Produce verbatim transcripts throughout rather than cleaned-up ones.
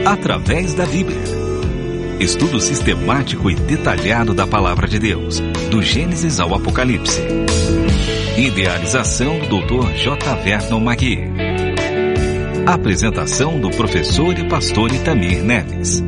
através da Bíblia. Estudo sistemático e detalhado da Palavra de Deus, do Gênesis ao Apocalipse. Idealização do doutor J. Vernon Magui. Apresentação do professor e pastor Itamir Neves.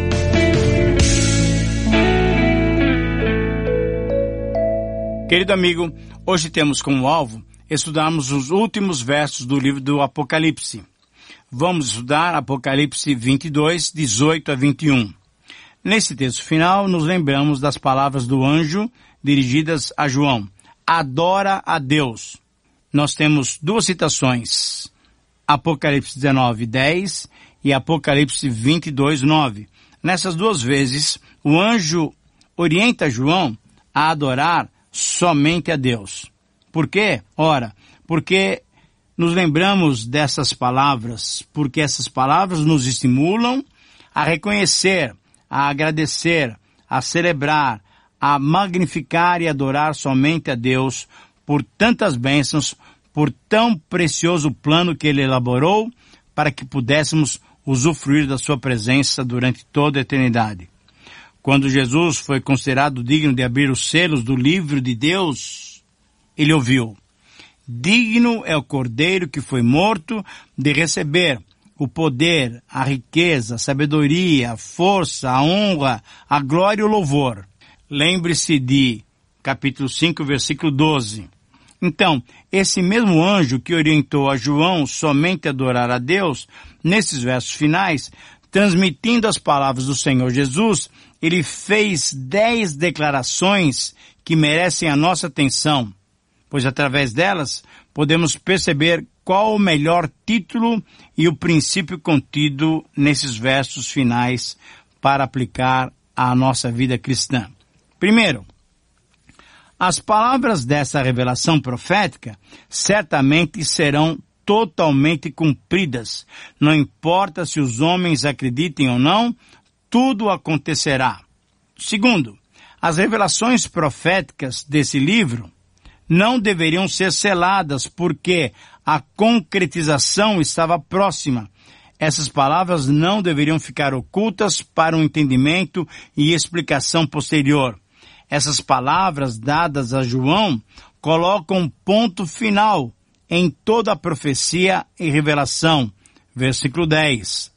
Querido amigo, hoje temos como alvo estudarmos os últimos versos do livro do Apocalipse. Vamos estudar Apocalipse vinte e dois, dezoito a vinte e um. Nesse texto final, nos lembramos das palavras do anjo dirigidas a João. Adora a Deus. Nós temos duas citações. Apocalipse dezenove, dez e Apocalipse vinte e dois, nove. Nessas duas vezes, o anjo orienta João a adorar somente a Deus. Por quê? Ora, porque nos lembramos dessas palavras, porque essas palavras nos estimulam a reconhecer, a agradecer, a celebrar, a magnificar e adorar somente a Deus por tantas bênçãos, por tão precioso plano que Ele elaborou para que pudéssemos usufruir da Sua presença durante toda a eternidade. Quando Jesus foi considerado digno de abrir os selos do livro de Deus, Ele ouviu: digno é o Cordeiro que foi morto de receber o poder, a riqueza, a sabedoria, a força, a honra, a glória e o louvor. Lembre-se de capítulo cinco, versículo doze. Então, esse mesmo anjo que orientou a João somente a adorar a Deus, nesses versos finais, transmitindo as palavras do Senhor Jesus, ele fez dez declarações que merecem a nossa atenção, pois através delas podemos perceber qual o melhor título e o princípio contido nesses versos finais para aplicar à nossa vida cristã. Primeiro, as palavras dessa revelação profética certamente serão totalmente cumpridas. Não importa se os homens acreditem ou não, tudo acontecerá. Segundo, as revelações proféticas desse livro não deveriam ser seladas porque a concretização estava próxima. Essas palavras não deveriam ficar ocultas para um entendimento e explicação posterior. Essas palavras dadas a João colocam um ponto final em toda a profecia e revelação. Versículo dez.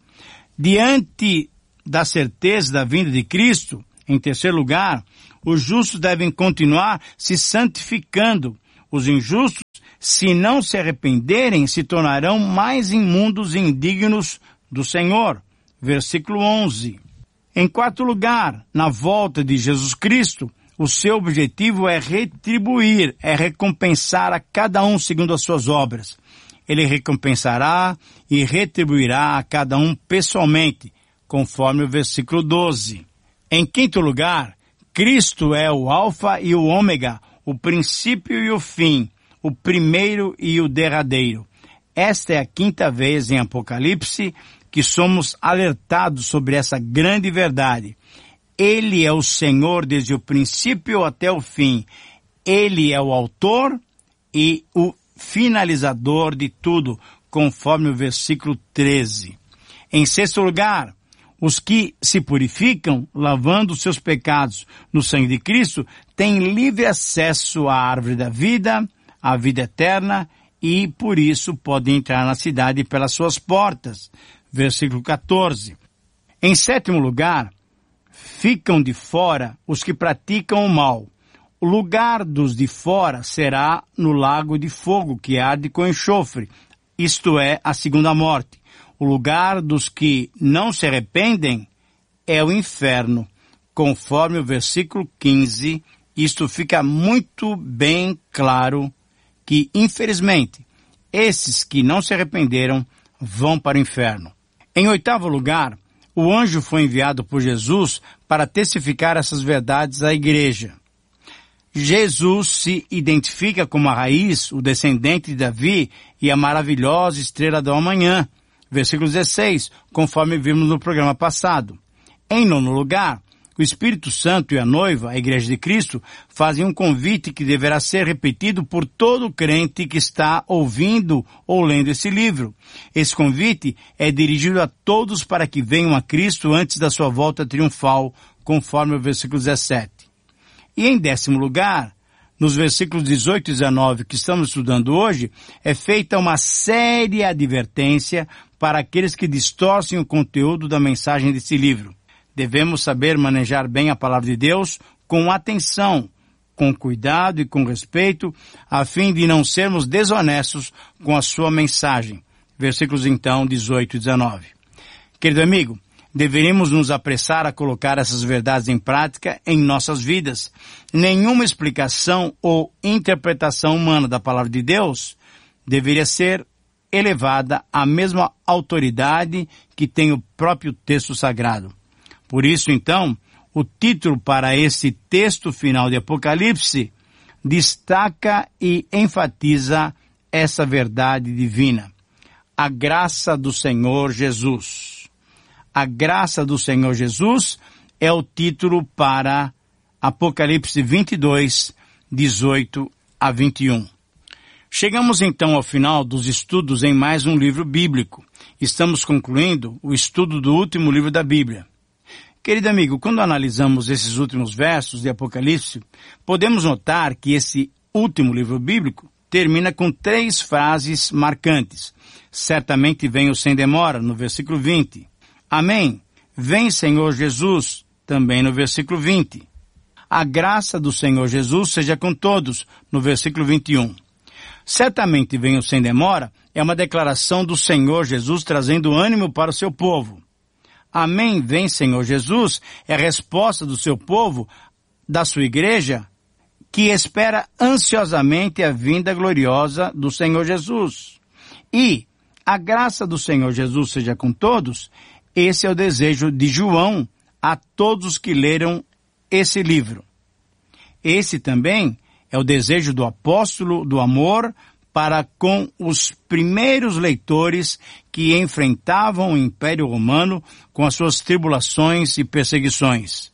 Diante da certeza da vinda de Cristo, em terceiro lugar, os justos devem continuar se santificando. Os injustos, se não se arrependerem, se tornarão mais imundos e indignos do Senhor. Versículo onze. Em quarto lugar, na volta de Jesus Cristo, o seu objetivo é retribuir, é recompensar a cada um segundo as suas obras. Ele recompensará e retribuirá a cada um pessoalmente, conforme o versículo doze. Em quinto lugar, Cristo é o Alfa e o Ômega, o princípio e o fim, o primeiro e o derradeiro. Esta é a quinta vez em Apocalipse que somos alertados sobre essa grande verdade. Ele é o Senhor desde o princípio até o fim. Ele é o autor e o finalizador de tudo, conforme o versículo treze. Em sexto lugar, os que se purificam, lavando seus pecados no sangue de Cristo, têm livre acesso à árvore da vida, à vida eterna, e por isso podem entrar na cidade pelas suas portas. Versículo quatorze. Em sétimo lugar, ficam de fora os que praticam o mal. O lugar dos de fora será no lago de fogo que arde com enxofre, isto é, a segunda morte. O lugar dos que não se arrependem é o inferno. Conforme o versículo quinze, isto fica muito bem claro que, infelizmente, esses que não se arrependeram vão para o inferno. Em oitavo lugar, o anjo foi enviado por Jesus para testificar essas verdades à igreja. Jesus se identifica como a raiz, o descendente de Davi e a maravilhosa estrela do amanhã. Versículo dezesseis, conforme vimos no programa passado. Em nono lugar, O Espírito Santo e a noiva, a Igreja de Cristo, fazem um convite que deverá ser repetido por todo crente que está ouvindo ou lendo esse livro. Esse convite é dirigido a todos para que venham a Cristo antes da sua volta triunfal, conforme o versículo dezessete. E em décimo lugar, nos versículos dezoito e dezenove que estamos estudando hoje, é feita uma séria advertência para aqueles que distorcem o conteúdo da mensagem desse livro. Devemos saber manejar bem a palavra de Deus com atenção, com cuidado e com respeito, a fim de não sermos desonestos com a sua mensagem. Versículos então dezoito e dezenove. Querido amigo, deveríamos nos apressar a colocar essas verdades em prática em nossas vidas. Nenhuma explicação ou interpretação humana da palavra de Deus deveria ser elevada à mesma autoridade que tem o próprio texto sagrado. Por isso, então, o título para esse texto final de Apocalipse destaca e enfatiza essa verdade divina. A graça do Senhor Jesus. A graça do Senhor Jesus é o título para Apocalipse vinte e dois, dezoito a vinte e um. Chegamos então ao final dos estudos em mais um livro bíblico. Estamos concluindo o estudo do último livro da Bíblia. Querido amigo, quando analisamos esses últimos versos de Apocalipse, podemos notar que esse último livro bíblico termina com três frases marcantes. Certamente venho sem demora, no versículo vinte. Amém. Vem, Senhor Jesus, também no versículo vinte. A graça do Senhor Jesus seja com todos, no versículo vinte e um. Certamente venho sem demora é uma declaração do Senhor Jesus trazendo ânimo para o seu povo. Amém, vem Senhor Jesus, é a resposta do seu povo, da sua igreja, que espera ansiosamente a vinda gloriosa do Senhor Jesus. E a graça do Senhor Jesus seja com todos, esse é o desejo de João a todos os que leram esse livro. Esse também é o desejo do apóstolo do amor para com os primeiros leitores que enfrentavam o Império Romano com as suas tribulações e perseguições.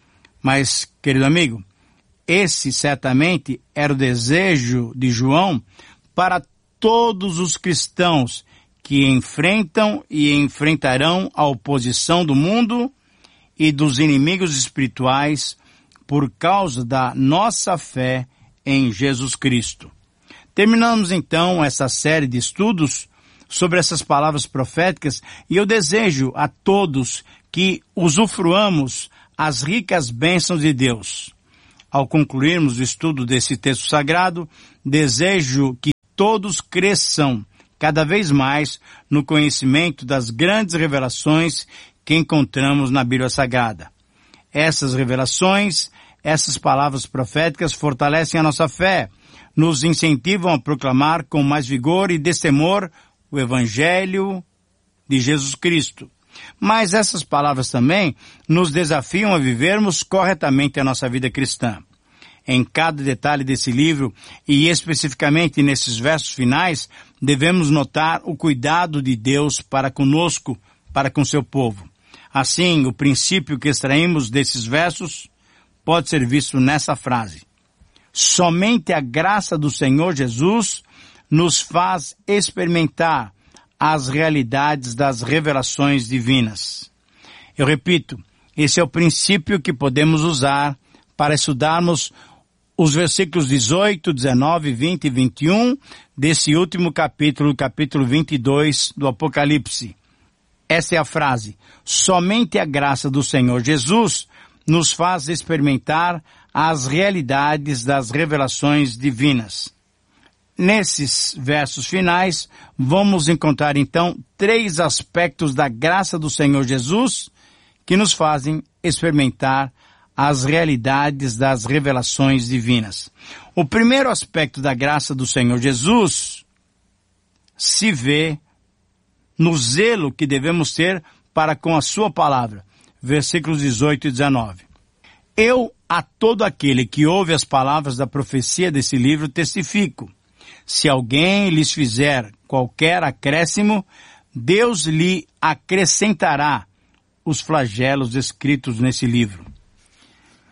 Mas, querido amigo, esse certamente era o desejo de João para todos os cristãos que enfrentam e enfrentarão a oposição do mundo e dos inimigos espirituais por causa da nossa fé em Jesus Cristo. Terminamos então essa série de estudos sobre essas palavras proféticas e eu desejo a todos que usufruamos as ricas bênçãos de Deus. Ao concluirmos o estudo desse texto sagrado, desejo que todos cresçam cada vez mais no conhecimento das grandes revelações que encontramos na Bíblia Sagrada. Essas revelações, essas palavras proféticas fortalecem a nossa fé, nos incentivam a proclamar com mais vigor e destemor o Evangelho de Jesus Cristo. Mas essas palavras também nos desafiam a vivermos corretamente a nossa vida cristã. Em cada detalhe desse livro, e especificamente nesses versos finais, devemos notar o cuidado de Deus para conosco, para com seu povo. Assim, o princípio que extraímos desses versos pode ser visto nessa frase. Somente a graça do Senhor Jesus nos faz experimentar as realidades das revelações divinas. Eu repito, esse é o princípio que podemos usar para estudarmos os versículos dezoito, dezenove, vinte e vinte e um desse último capítulo, capítulo vinte e dois do Apocalipse. Essa é a frase. Somente a graça do Senhor Jesus nos faz experimentar as realidades das revelações divinas. Nesses versos finais, vamos encontrar então três aspectos da graça do Senhor Jesus que nos fazem experimentar as realidades das revelações divinas. O primeiro aspecto da graça do Senhor Jesus se vê no zelo que devemos ter para com a sua palavra. Versículos dezoito e dezenove. Eu, a todo aquele que ouve as palavras da profecia desse livro, testifico. Se alguém lhes fizer qualquer acréscimo, Deus lhe acrescentará os flagelos escritos nesse livro.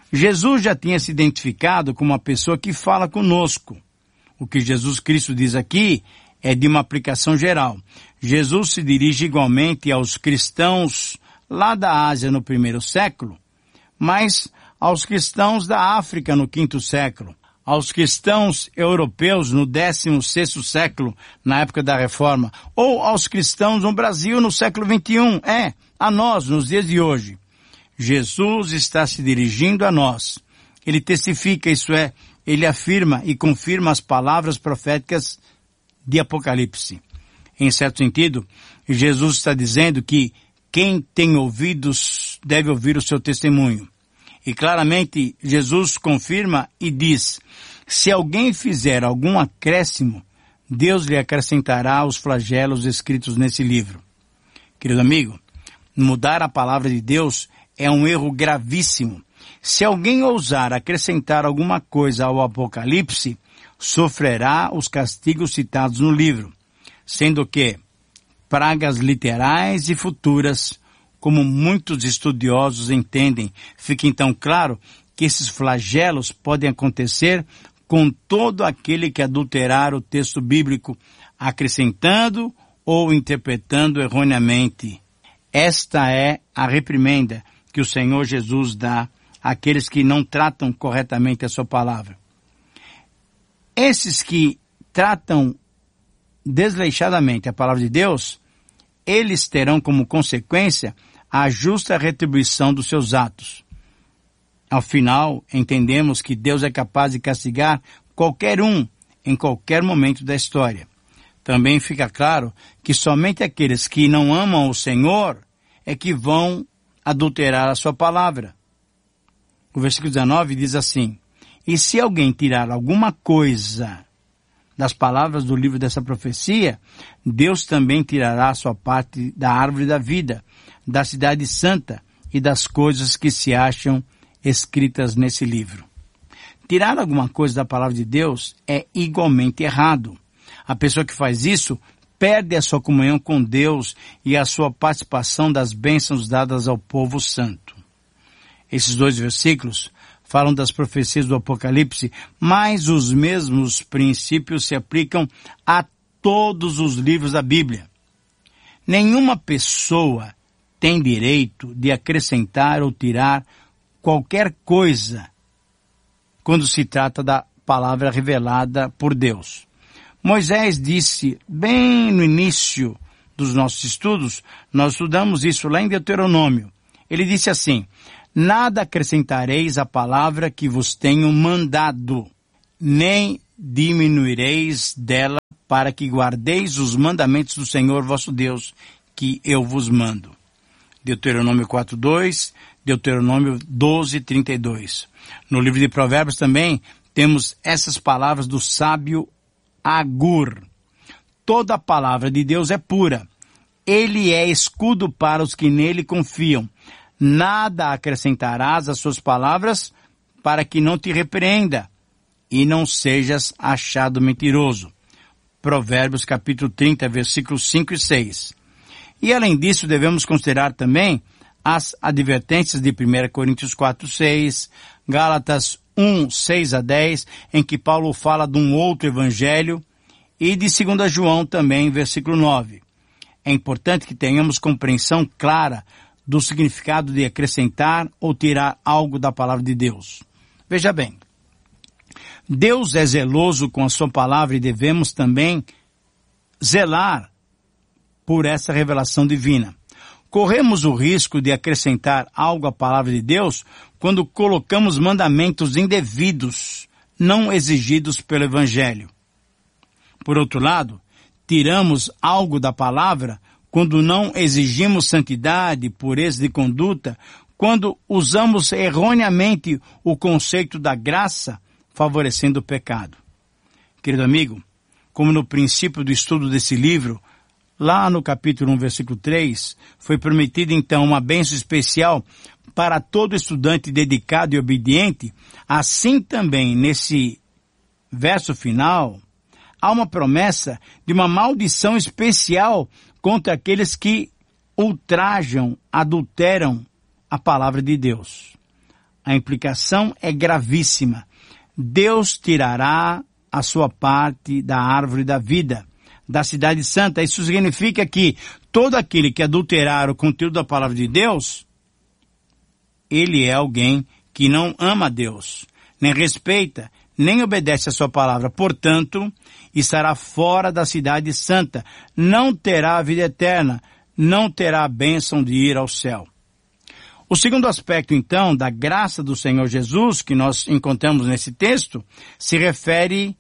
Jesus já tinha se identificado como uma pessoa que fala conosco. O que Jesus Cristo diz aqui é de uma aplicação geral. Jesus se dirige igualmente aos cristãos lá da Ásia no primeiro século, mas aos cristãos da África no quinto século, aos cristãos europeus no décimo sexto século, na época da Reforma, ou aos cristãos no Brasil no século vinte e um, é, a nós, nos dias de hoje. Jesus está se dirigindo a nós. Ele testifica, isso é, ele afirma e confirma as palavras proféticas de Apocalipse. Em certo sentido, Jesus está dizendo que quem tem ouvidos deve ouvir o seu testemunho. E claramente Jesus confirma e diz, se alguém fizer algum acréscimo, Deus lhe acrescentará os flagelos escritos nesse livro. Querido amigo, mudar a palavra de Deus é um erro gravíssimo. Se alguém ousar acrescentar alguma coisa ao Apocalipse, sofrerá os castigos citados no livro, sendo que pragas literais e futuras, como muitos estudiosos entendem. Fica então claro que esses flagelos podem acontecer com todo aquele que adulterar o texto bíblico, acrescentando ou interpretando erroneamente. Esta é a reprimenda que o Senhor Jesus dá àqueles que não tratam corretamente a sua palavra. Esses que tratam desleixadamente a palavra de Deus, eles terão como consequência a justa retribuição dos seus atos. Ao final, entendemos que Deus é capaz de castigar qualquer um em qualquer momento da história. Também fica claro que somente aqueles que não amam o Senhor é que vão adulterar a sua palavra. O versículo dezenove diz assim, e se alguém tirar alguma coisa das palavras do livro dessa profecia, Deus também tirará a sua parte da árvore da vida, da cidade santa e das coisas que se acham escritas nesse livro. Tirar alguma coisa da palavra de Deus é igualmente errado. A pessoa que faz isso perde a sua comunhão com Deus e a sua participação das bênçãos dadas ao povo santo. Esses dois versículos falam das profecias do Apocalipse, mas os mesmos princípios se aplicam a todos os livros da Bíblia. Nenhuma pessoa tem direito de acrescentar ou tirar qualquer coisa quando se trata da palavra revelada por Deus. Moisés disse, bem no início dos nossos estudos, nós estudamos isso lá em Deuteronômio. Ele disse assim, nada acrescentareis à palavra que vos tenho mandado, nem diminuireis dela para que guardeis os mandamentos do Senhor vosso Deus, que eu vos mando. Deuteronômio quatro, dois, Deuteronômio doze, trinta e dois. No livro de Provérbios também temos essas palavras do sábio Agur. Toda a palavra de Deus é pura. Ele é escudo para os que nele confiam. Nada acrescentarás às suas palavras para que não te repreenda e não sejas achado mentiroso. Provérbios capítulo trinta, versículos cinco e seis. E além disso devemos considerar também as advertências de primeira Coríntios quatro, seis, Gálatas um, seis a dez, em que Paulo fala de um outro evangelho, e de segunda João também, versículo nove. É importante que tenhamos compreensão clara do significado de acrescentar ou tirar algo da palavra de Deus. Veja bem, Deus é zeloso com a sua palavra e devemos também zelar por essa revelação divina. Corremos o risco de acrescentar algo à palavra de Deus quando colocamos mandamentos indevidos, não exigidos pelo Evangelho. Por outro lado, tiramos algo da palavra quando não exigimos santidade, pureza de conduta, quando usamos erroneamente o conceito da graça, favorecendo o pecado. Querido amigo, como no princípio do estudo desse livro, lá no capítulo um, versículo três, foi prometida então uma bênção especial para todo estudante dedicado e obediente, assim também nesse verso final, há uma promessa de uma maldição especial contra aqueles que ultrajam, adulteram a palavra de Deus. A implicação é gravíssima. Deus tirará a sua parte da árvore da vida, da cidade santa. Isso significa que todo aquele que adulterar o conteúdo da palavra de Deus, ele é alguém que não ama a Deus, nem respeita, nem obedece a sua palavra. Portanto, estará fora da cidade santa, não terá a vida eterna, não terá a bênção de ir ao céu. O segundo aspecto, então, da graça do Senhor Jesus, que nós encontramos nesse texto, se refere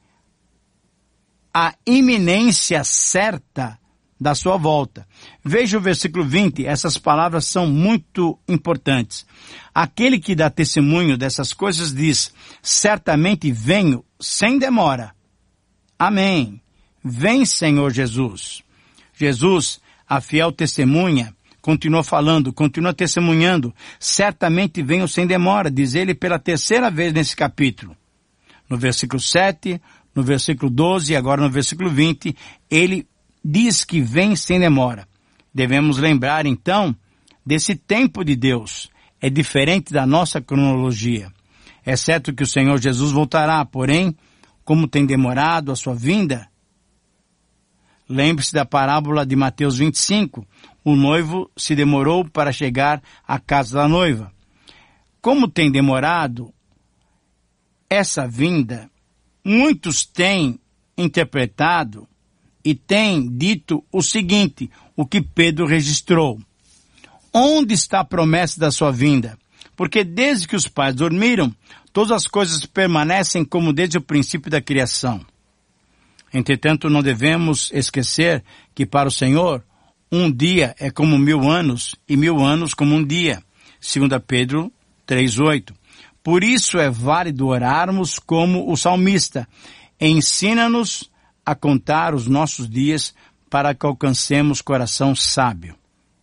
à iminência certa da sua volta. Veja o versículo vinte, essas palavras são muito importantes. Aquele que dá testemunho dessas coisas diz, certamente venho sem demora. Amém. Vem, Senhor Jesus. Jesus, a fiel testemunha, continua falando, continua testemunhando, certamente venho sem demora, diz ele pela terceira vez nesse capítulo. No versículo sete, no versículo doze e agora no versículo vinte, ele diz que vem sem demora. Devemos lembrar então desse tempo de Deus. É diferente da nossa cronologia. É certo que o Senhor Jesus voltará, porém, como tem demorado a sua vinda, lembre-se da parábola de Mateus vinte e cinco. O noivo se demorou para chegar à casa da noiva. Como tem demorado essa vinda, muitos têm interpretado e têm dito o seguinte, o que Pedro registrou. Onde está a promessa da sua vinda? Porque desde que os pais dormiram, todas as coisas permanecem como desde o princípio da criação. Entretanto, não devemos esquecer que para o Senhor, um dia é como mil anos, e mil anos como um dia. Segunda Pedro três, oito. Por isso é válido orarmos como o salmista. Ensina-nos a contar os nossos dias para que alcancemos coração sábio.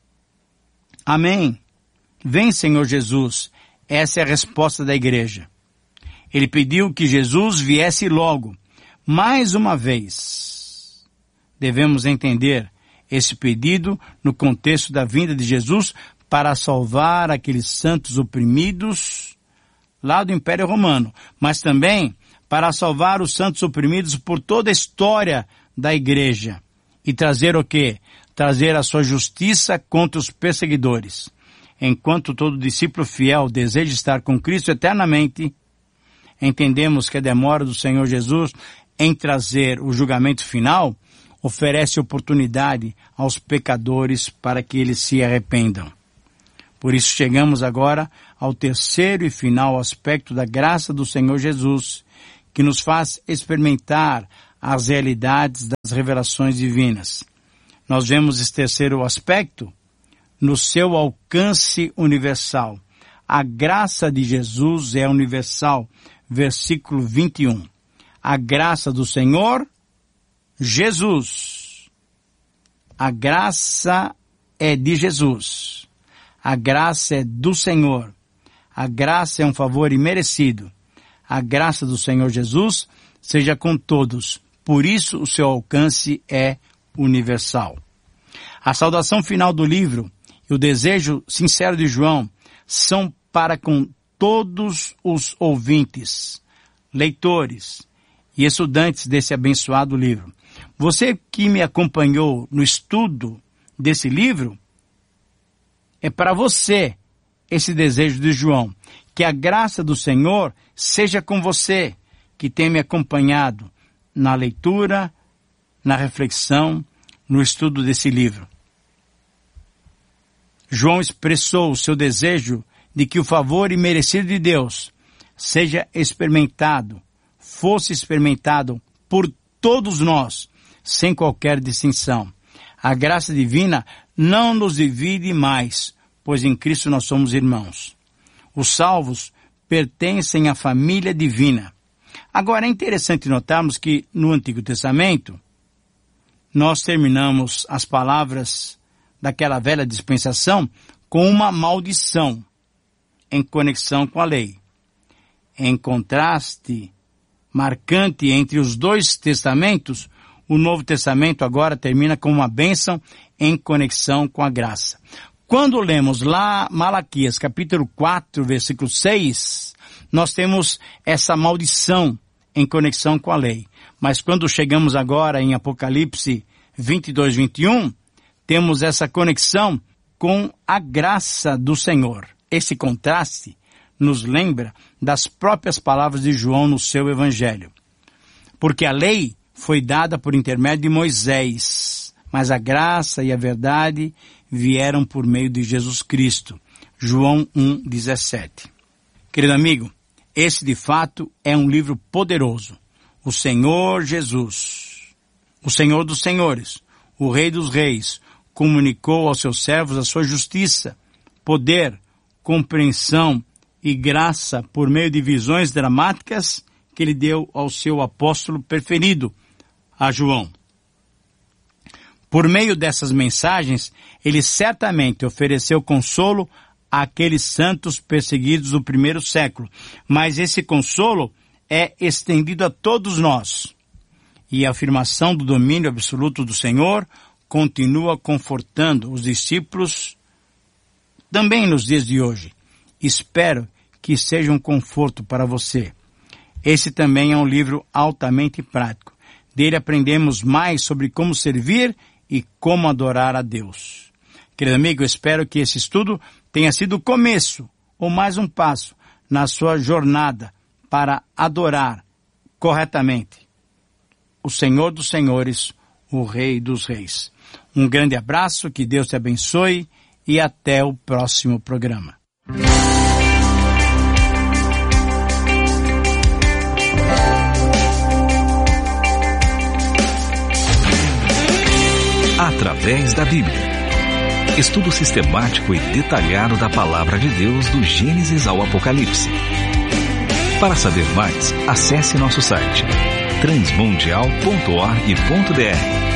Amém. Vem, Senhor Jesus. Essa é a resposta da igreja. Ele pediu que Jesus viesse logo. Mais uma vez, devemos entender esse pedido no contexto da vinda de Jesus para salvar aqueles santos oprimidos lá do Império Romano, mas também para salvar os santos oprimidos por toda a história da igreja e trazer o quê? Trazer a sua justiça contra os perseguidores. Enquanto todo discípulo fiel deseja estar com Cristo eternamente, entendemos que a demora do Senhor Jesus em trazer o julgamento final oferece oportunidade aos pecadores para que eles se arrependam. Por isso chegamos agora ao terceiro e final aspecto da graça do Senhor Jesus, que nos faz experimentar as realidades das revelações divinas. Nós vemos esse terceiro aspecto no seu alcance universal. A graça de Jesus é universal. Versículo vinte e um. A graça do Senhor Jesus. A graça é de Jesus. A graça é do Senhor. A graça é um favor imerecido. A graça do Senhor Jesus seja com todos. Por isso o seu alcance é universal. A saudação final do livro e o desejo sincero de João são para com todos os ouvintes, leitores e estudantes desse abençoado livro. Você que me acompanhou no estudo desse livro, é para você esse desejo de João. Que a graça do Senhor seja com você que tem me acompanhado na leitura, na reflexão, no estudo desse livro. João expressou o seu desejo de que o favor imerecido de Deus seja experimentado, fosse experimentado por todos nós, sem qualquer distinção. A graça divina não nos divide mais, pois em Cristo nós somos irmãos. Os salvos pertencem à família divina. Agora é interessante notarmos que no Antigo Testamento nós terminamos as palavras daquela velha dispensação com uma maldição em conexão com a lei. Em contraste marcante entre os dois testamentos, o Novo Testamento agora termina com uma bênção em conexão com a graça. Quando lemos lá Malaquias capítulo quatro, versículo seis, nós temos essa maldição em conexão com a lei. Mas quando chegamos agora em Apocalipse vinte e dois, vinte e um, temos essa conexão com a graça do Senhor. Esse contraste nos lembra das próprias palavras de João no seu evangelho. Porque a lei foi dada por intermédio de Moisés, mas a graça e a verdade vieram por meio de Jesus Cristo. João um, dezessete. Querido amigo, esse de fato é um livro poderoso. O Senhor Jesus, o Senhor dos Senhores, o Rei dos Reis, comunicou aos seus servos a sua justiça, poder, compreensão e graça por meio de visões dramáticas que ele deu ao seu apóstolo preferido, a João. Por meio dessas mensagens, ele certamente ofereceu consolo àqueles santos perseguidos do primeiro século, mas esse consolo é estendido a todos nós. E a afirmação do domínio absoluto do Senhor continua confortando os discípulos também nos dias de hoje. Espero que seja um conforto para você. Esse também é um livro altamente prático. Dele aprendemos mais sobre como servir e como adorar a Deus. Querido amigo, eu espero que esse estudo tenha sido o começo, ou mais um passo, na sua jornada para adorar corretamente o Senhor dos Senhores, o Rei dos Reis. Um grande abraço, que Deus te abençoe e até o próximo programa. Através da Bíblia. Estudo sistemático e detalhado da Palavra de Deus do Gênesis ao Apocalipse. Para saber mais, acesse nosso site transmundial ponto org ponto br.